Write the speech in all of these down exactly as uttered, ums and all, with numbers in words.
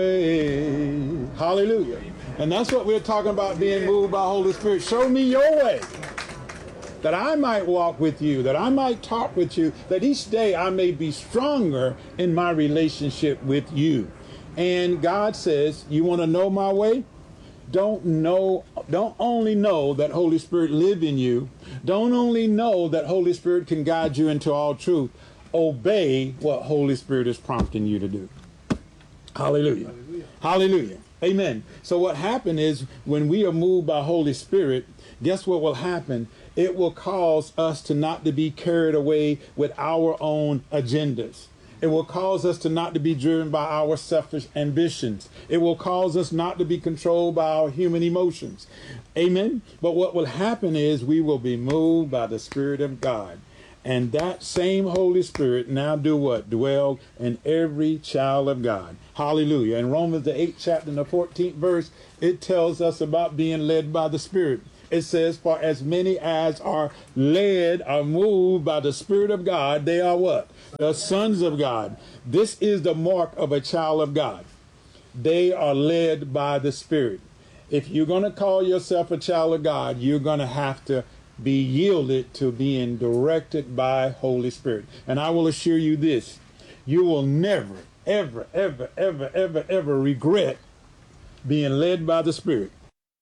way. Hallelujah. And that's what we're talking about, being moved by Holy Spirit. Show me your way, that I might walk with you, that I might talk with you, that each day I may be stronger in my relationship with you. And God says, you want to know my way? Don't know, don't only know that Holy Spirit live in you. Don't only know that Holy Spirit can guide you into all truth. Obey what Holy Spirit is prompting you to do. Hallelujah. Hallelujah. Hallelujah. Amen. So what happened is, when we are moved by Holy Spirit, guess what will happen? It will cause us to not to be carried away with our own agendas. It will cause us to not to be driven by our selfish ambitions. It will cause us not to be controlled by our human emotions. Amen. But what will happen is, we will be moved by the Spirit of God. And that same Holy Spirit now do what? Dwell in every child of God. Hallelujah. In Romans, the eighth chapter and the fourteenth verse, it tells us about being led by the Spirit. It says, for as many as are led, are moved by the Spirit of God, they are what? The sons of God. This is the mark of a child of God. They are led by the Spirit. If you're going to call yourself a child of God, you're going to have to be yielded to being directed by Holy Spirit. And I will assure you this, you will never, ever, ever, ever, ever, ever regret being led by the Spirit.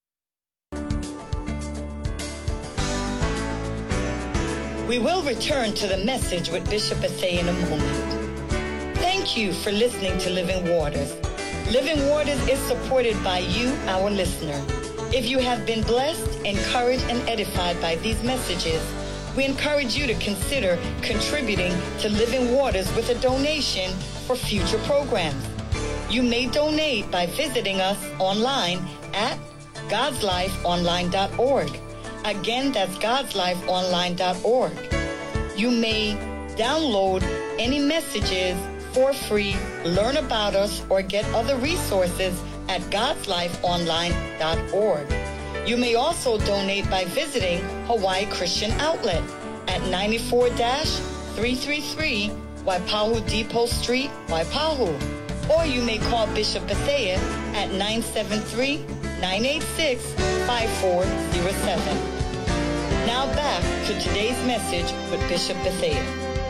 We will return to the message with Bishop Bethea in a moment. Thank you for listening to Living Waters. Living Waters is supported by you, our listener. If you have been blessed, encouraged, and edified by these messages, we encourage you to consider contributing to Living Waters with a donation for future programs. You may donate by visiting us online at gods life online dot org. Again, that's gods life online dot org. You may download any messages for free, learn about us, or get other resources at gods life online dot org. You may also donate by visiting Hawaii Christian Outlet at ninety-four three thirty-three Waipahu Depot Street, Waipahu. Or you may call Bishop Bethea at nine seven three, nine eight six, five four zero seven. Now back to today's message with Bishop Bethea.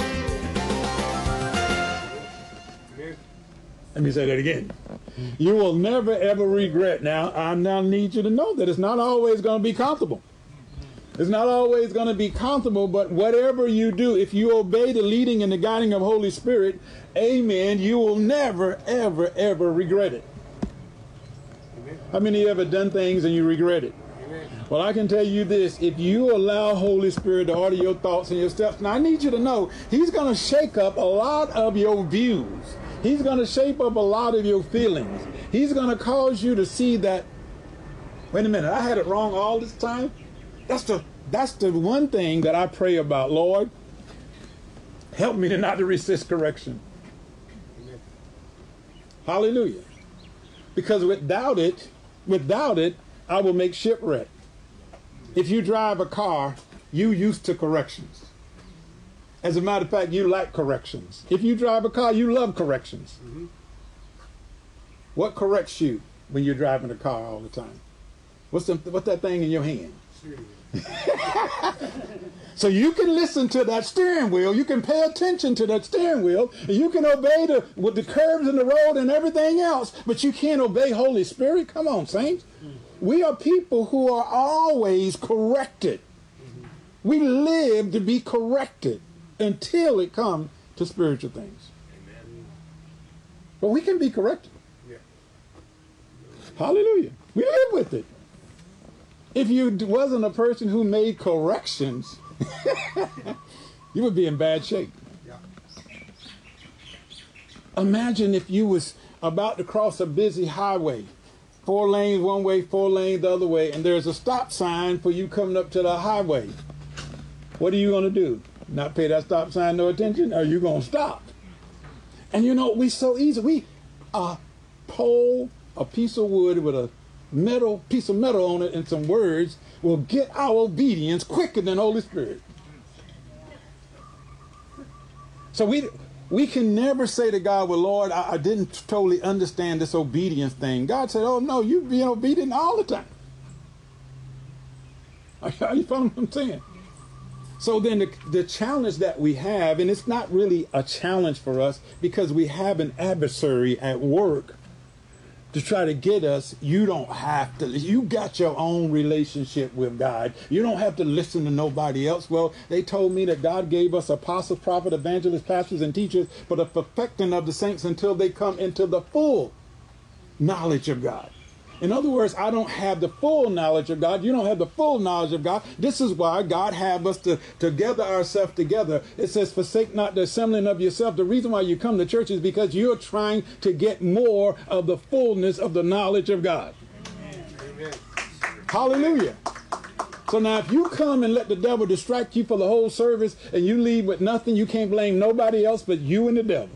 Let me say that again. You will never, ever regret. Now, I now need you to know that it's not always going to be comfortable. It's not always going to be comfortable, but whatever you do, if you obey the leading and the guiding of Holy Spirit, amen, you will never, ever, ever regret it. Amen. How many of you ever done things and you regret it? Amen. Well, I can tell you this, if you allow Holy Spirit to order your thoughts and your steps, now I need you to know, He's going to shake up a lot of your views. He's going to shape up a lot of your feelings. He's going to cause you to see that, wait a minute, I had it wrong all this time? That's the that's the one thing that I pray about. Lord, help me to not to resist correction. Amen. Hallelujah. Because without it, without it, I will make shipwreck. If you drive a car, you used to corrections. As a matter of fact, you like corrections. If you drive a car, you love corrections. Mm-hmm. What corrects you when you're driving a car all the time? What's the, what's that thing in your hand? So you can listen to that steering wheel, you can pay attention to that steering wheel, and you can obey the with the curves in the road and everything else, but you can't obey Holy Spirit. Come on, saints. We are people who are always corrected. We live to be corrected until it comes to spiritual things. Amen. But we can be corrected. Yeah. Hallelujah. We live with it. If you wasn't a person who made corrections, you would be in bad shape. Yeah. Imagine if you was about to cross a busy highway, four lanes one way, four lanes the other way, and there's a stop sign for you coming up to the highway. What are you going to do? Not pay that stop sign no attention? Or are you going to stop? And you know, we so easy. We uh, pull a piece of wood with a metal piece of metal on it and some words will get our obedience quicker than Holy Spirit. So we We can never say to God, well, Lord, I, I didn't totally understand this obedience thing. God said, oh, no, you being obedient all the time. Are you following what I'm saying? So then the, the challenge that we have, and it's not really a challenge for us because we have an adversary at work to try to get us. You don't have to. You got your own relationship with God. You don't have to listen to nobody else. Well, they told me that God gave us apostles, prophets, evangelists, pastors, and teachers for the perfecting of the saints until they come into the full knowledge of God. In other words, I don't have the full knowledge of God. You don't have the full knowledge of God. This is why God have us to, to gather ourselves together. It says, forsake not the assembling of yourself. The reason why you come to church is because you're trying to get more of the fullness of the knowledge of God. Amen. Hallelujah. So now if you come and let the devil distract you for the whole service and you leave with nothing, you can't blame nobody else but you and the devil.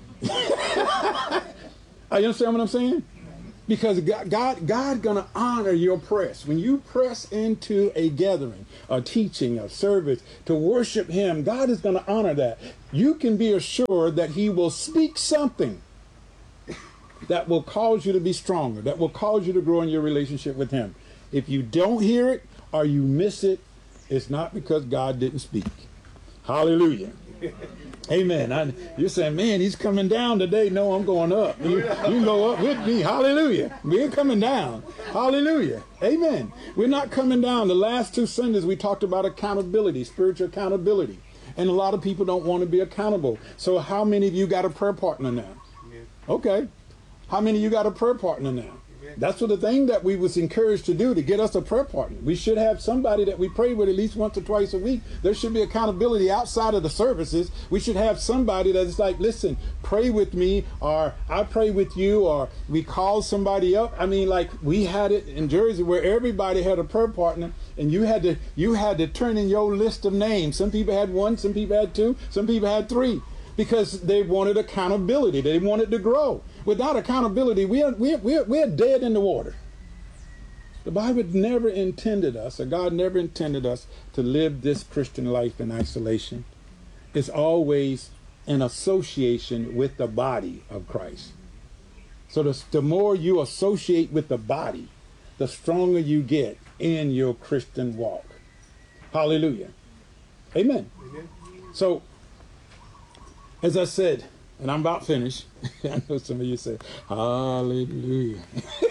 Are you understand what I'm saying? Because God, God, God gonna honor your press. When you press into a gathering, a teaching, a service to worship Him, God is gonna honor that. You can be assured that He will speak something that will cause you to be stronger, that will cause you to grow in your relationship with Him. If you don't hear it or you miss it, it's not because God didn't speak. Hallelujah. Amen. I, you're saying, man, he's coming down today. No, I'm going up. You, you can go up with me. Hallelujah. We're coming down. Hallelujah. Amen. We're not coming down. The last two Sundays we talked about accountability, spiritual accountability. And a lot of people don't want to be accountable. So how many of you got a prayer partner now? Okay. How many of you got a prayer partner now? That's what the thing that we was encouraged to do, to get us a prayer partner. We should have somebody that we pray with at least once or twice a week. There should be accountability outside of the services. We should have somebody that's like, listen, pray with me, or I pray with you, or we call somebody up. I mean, like we had it in Jersey where everybody had a prayer partner, and you had to you had to turn in your list of names. Some people had one, some people had two, some people had three, because they wanted accountability. They wanted to grow. Without accountability, we are, we, are, we, are, we are dead in the water. The Bible never intended us, or God never intended us to live this Christian life in isolation. It's always in association with the body of Christ. So the, the more you associate with the body, the stronger you get in your Christian walk. Hallelujah. Amen. Amen. So, as I said, and I'm about finished. I know some of you say, hallelujah.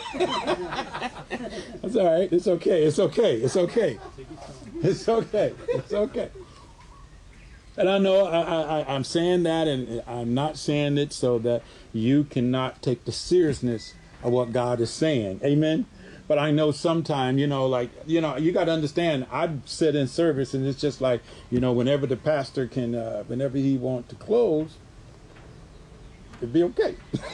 That's all right. It's okay. It's okay. It's okay. It's okay. It's okay. And I know I, I, I'm saying that, and I'm not saying it so that you cannot take the seriousness of what God is saying. Amen. But I know sometime, you know, like, you know, you got to understand, I sit in service, and it's just like, you know, whenever the pastor can, uh, whenever he wants to close, it'd be okay.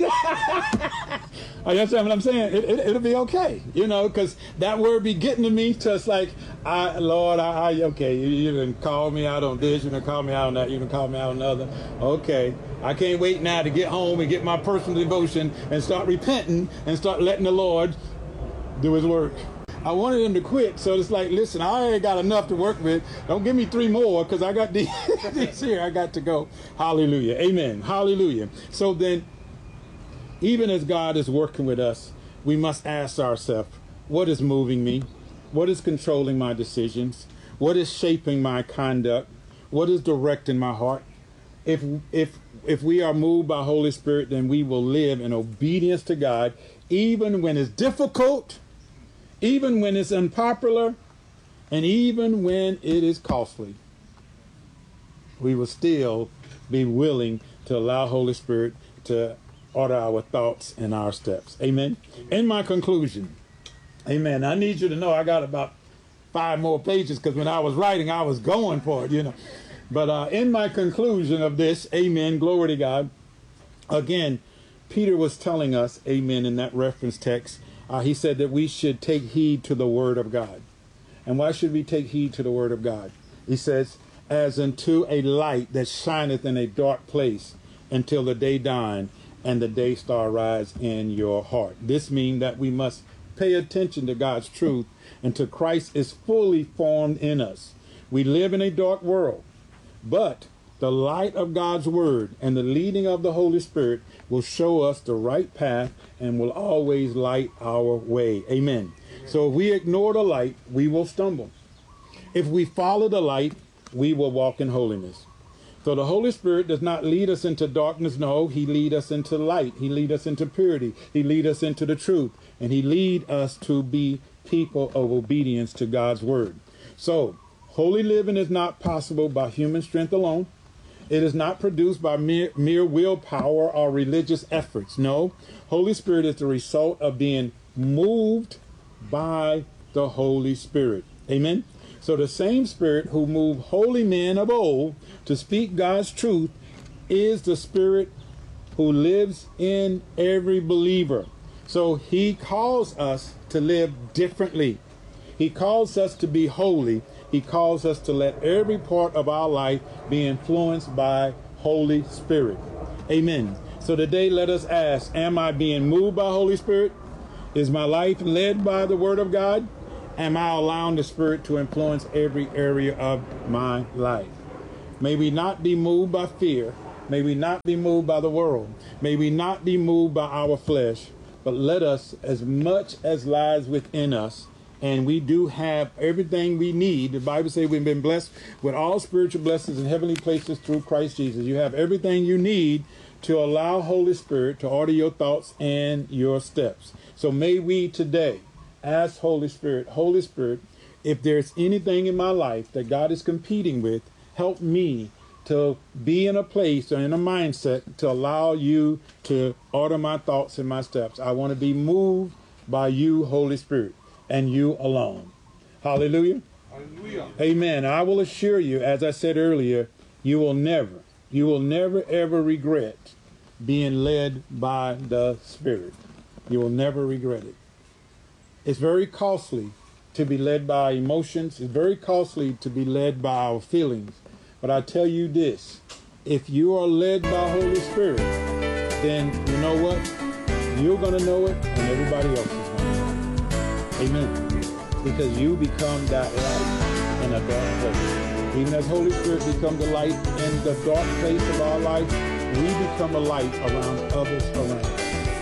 You understand what I'm saying? It, it, it'll be okay, you know, because that word be getting to me. Just like, I, Lord, I, I okay, you, you done call me out on this, you done call me out on that, you done call me out on the other. Okay, I can't wait now to get home and get my personal devotion and start repenting and start letting the Lord do His work. I wanted him to quit, so it's like, listen, I already got enough to work with. Don't give me three more, because I got these, these here. I got to go. Hallelujah. Amen. Hallelujah. So then, even as God is working with us, we must ask ourselves, what is moving me? What is controlling my decisions? What is shaping my conduct? What is directing my heart? If if if we are moved by Holy Spirit, then we will live in obedience to God, even when it's difficult, even when it's unpopular, and even when it is costly. We will still be willing to allow Holy Spirit to order our thoughts and our steps. Amen. Amen. In my conclusion, amen, I need you to know I got about five more pages, because when I was writing, I was going for it, you know. But uh, in my conclusion of this, amen, glory to God, again, Peter was telling us, amen, in that reference text, Uh, he said that we should take heed to the word of God. And why should we take heed to the word of God? He says, as unto a light that shineth in a dark place until the day dawn and the day star rise in your heart. This means that we must pay attention to God's truth until Christ is fully formed in us. We live in a dark world, but The light of God's word and the leading of the Holy Spirit will show us the right path and will always light our way. Amen. So if we ignore the light, we will stumble. If we follow the light, we will walk in holiness. So the Holy Spirit does not lead us into darkness. No, he leads us into light. He leads us into purity. He leads us into the truth. And he leads us to be people of obedience to God's word. So holy living is not possible by human strength alone. It is not produced by mere, mere willpower or religious efforts. No, Holy Spirit is the result of being moved by the Holy Spirit. Amen. So the same Spirit who moved holy men of old to speak God's truth is the Spirit who lives in every believer. So he calls us to live differently. He calls us to be holy. He calls us to let every part of our life be influenced by Holy Spirit. Amen. So today let us ask, am I being moved by Holy Spirit? Is my life led by the Word of God? Am I allowing the Spirit to influence every area of my life? May we not be moved by fear. May we not be moved by the world. May we not be moved by our flesh. But let us, as much as lies within us, and we do have everything we need. The Bible says we've been blessed with all spiritual blessings in heavenly places through Christ Jesus. You have everything you need to allow Holy Spirit to order your thoughts and your steps. So may we today ask Holy Spirit, Holy Spirit, if there's anything in my life that God is competing with, help me to be in a place or in a mindset to allow you to order my thoughts and my steps. I want to be moved by you, Holy Spirit, and you alone. Hallelujah. Hallelujah. Amen. I will assure you, as I said earlier, you will never, you will never, ever regret being led by the Spirit. You will never regret it. It's very costly to be led by emotions. It's very costly to be led by our feelings. But I tell you this, if you are led by Holy Spirit, then you know what? You're going to know it and everybody else is going to know it. Amen. Because you become that light in a dark place. Even as Holy Spirit becomes the light in the dark place of our life, we become a light around others around us.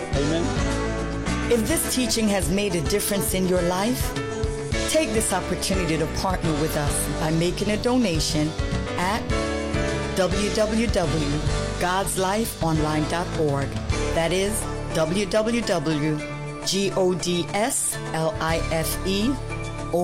Amen. If this teaching has made a difference in your life, take this opportunity to partner with us by making a donation at w w w dot gods life online dot org. That is w w w dot gods life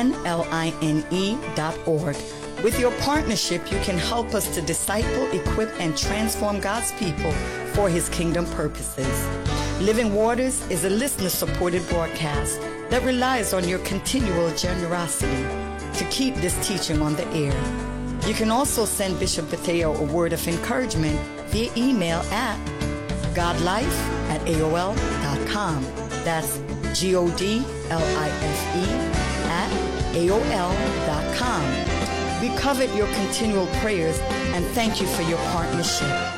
online dot org. With your partnership, you can help us to disciple, equip, and transform God's people for His kingdom purposes. Living Waters is a listener-supported broadcast that relies on your continual generosity to keep this teaching on the air. You can also send Bishop Bethea a word of encouragement via email at godlife at a o l dot com. That's G O D L I F E at A O L dot com. We covet your continual prayers and thank you for your partnership.